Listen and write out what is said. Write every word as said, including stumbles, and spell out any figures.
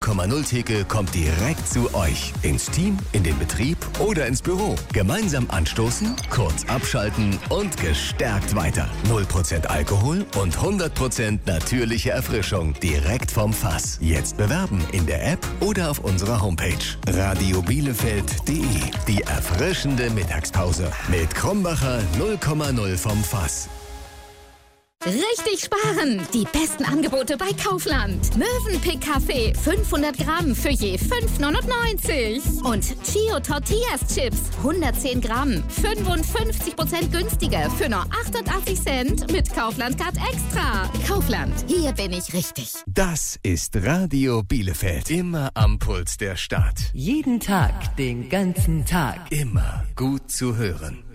Komma null Theke kommt direkt zu euch. Ins Team, in den Betrieb oder ins Büro. Gemeinsam anstoßen, kurz abschalten und gestärkt weiter. null Prozent Alkohol und hundert Prozent natürliche Erfrischung. Direkt vom Fass. Jetzt bewerben in der App oder auf unserer Homepage. radio bielefeld punkt de. Die erfrischende Mittagspause. Mit Krumbacher null Komma null vom Fass. Richtig sparen! Die besten Angebote bei Kaufland. Mövenpick Kaffee fünfhundert Gramm für je fünf neunundneunzig. Und Chio Tortillas Chips hundertzehn Gramm, fünfundfünfzig Prozent günstiger für nur achtundachtzig Cent mit Kaufland Card Extra. Kaufland, hier bin ich richtig. Das ist Radio Bielefeld. Immer am Puls der Stadt. Jeden Tag, den ganzen Tag. Immer gut zu hören.